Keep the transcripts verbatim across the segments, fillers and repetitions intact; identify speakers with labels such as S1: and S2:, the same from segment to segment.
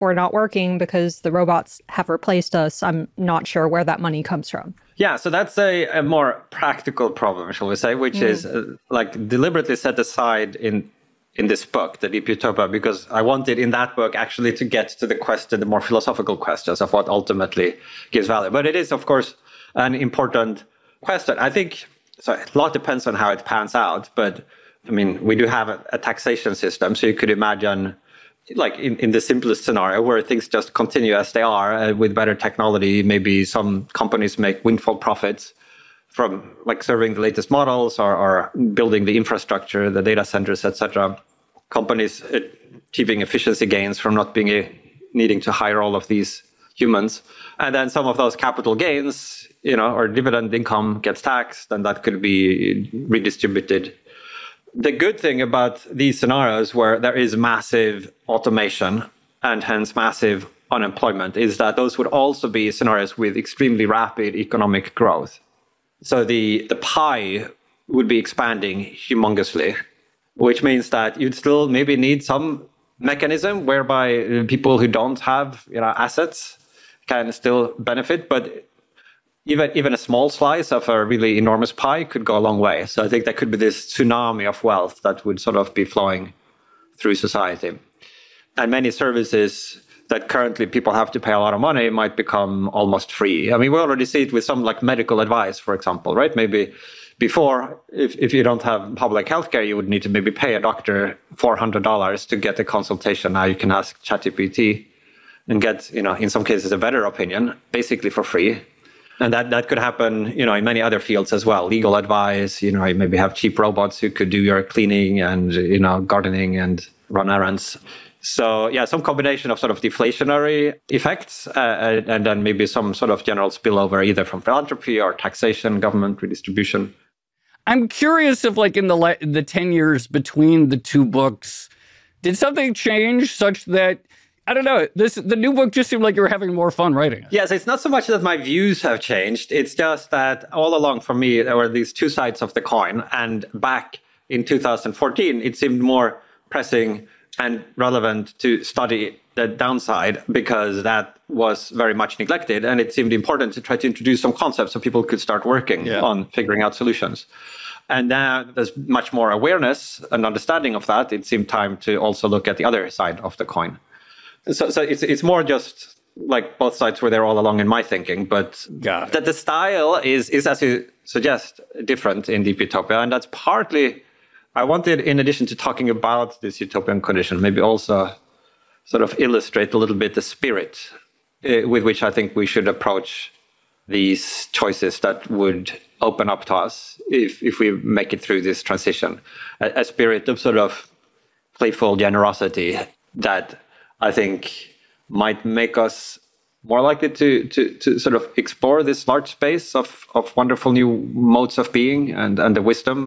S1: we're not working because the robots have replaced us. I'm not sure where that money comes from.
S2: Yeah, so that's a, a more practical problem, shall we say, which mm. is uh, like deliberately set aside in in this book, The Deep Utopia, because I wanted in that book actually to get to the question, the more philosophical questions of what ultimately gives value. But it is, of course, an important question. I think so. A lot depends on how it pans out. But I mean, we do have a, a taxation system, so you could imagine, like in, in the simplest scenario, where things just continue as they are uh, with better technology. Maybe some companies make windfall profits from like serving the latest models or, or building the infrastructure, the data centers, et cetera. Companies achieving efficiency gains from not being a, needing to hire all of these humans. And then some of those capital gains, you know, or dividend income gets taxed, and that could be redistributed. The good thing about these scenarios where there is massive automation and hence massive unemployment is that those would also be scenarios with extremely rapid economic growth. So the, the pie would be expanding humongously, which means that you'd still maybe need some mechanism whereby people who don't have, you know, assets can still benefit. But even even a small slice of a really enormous pie could go a long way. So I think there could be this tsunami of wealth that would sort of be flowing through society. And many services that currently people have to pay a lot of money might become almost free. I mean, we already see it with some like medical advice, for example, right? Maybe before, if, if you don't have public healthcare, you would need to maybe pay a doctor four hundred dollars to get a consultation. Now you can ask ChatGPT and get, you know, in some cases a better opinion, basically for free. And that, that could happen, you know, in many other fields as well. Legal advice, you know, you maybe have cheap robots who could do your cleaning and, you know, gardening and run errands. So, yeah, some combination of sort of deflationary effects uh, and then maybe some sort of general spillover either from philanthropy or taxation, government redistribution.
S3: I'm curious if, like, in the le- the ten years between the two books, did something change such that, I don't know, this the new book just seemed like you were having more fun writing it?
S2: Yes, it's not so much that my views have changed. It's just that all along for me, there were these two sides of the coin. And back in two thousand fourteen, it seemed more pressing and relevant to study the downside because that was very much neglected. And it seemed important to try to introduce some concepts so people could start working yeah. on figuring out solutions. And now there's much more awareness and understanding of that. It seemed time to also look at the other side of the coin. So, so it's it's more just like both sides were there all along in my thinking, but that the style is, is, as you suggest, different in Deep Utopia. And that's partly, I wanted, in addition to talking about this utopian condition, maybe also sort of illustrate a little bit the spirit uh, with which I think we should approach these choices that would open up to us if, if we make it through this transition. A, a spirit of sort of playful generosity that I think might make us more likely to, to, to sort of explore this large space of, of wonderful new modes of being and, and the wisdom.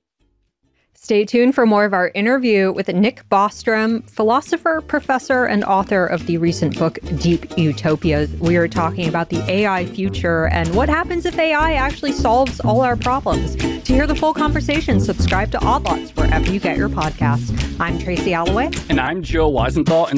S1: Stay tuned for more of our interview with Nick Bostrom, philosopher, professor, and author of the recent book, Deep Utopia. We are talking about the A I future and what happens if A I actually solves all our problems. To hear the full conversation, subscribe to Odd Lots wherever you get your podcasts. I'm Tracy Alloway.
S3: And I'm Joe Weisenthal.